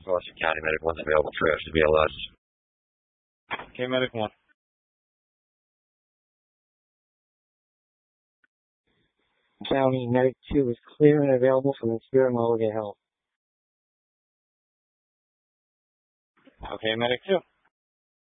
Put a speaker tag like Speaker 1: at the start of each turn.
Speaker 1: Gloucester County, Medic 1's available, triage to BLS.
Speaker 2: Okay, Medic 1.
Speaker 3: County, Medic 2 is clear and available from the Spirit Mobile Get Help.
Speaker 2: Okay, Medic 2.